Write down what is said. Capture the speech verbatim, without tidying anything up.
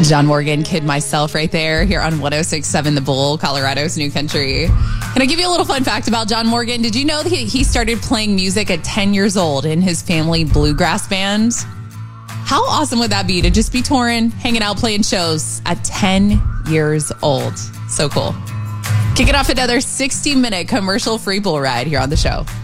John Morgan, Kid Myself right there here on one oh six point seven The Bull, Colorado's New Country. Can I give you a little fun fact about John Morgan? Did you know that he started playing music at ten years old in his family bluegrass band? How awesome would that be to just be touring, hanging out, playing shows at ten years old? So cool. Kicking off another sixty minute commercial free bull ride here on the show.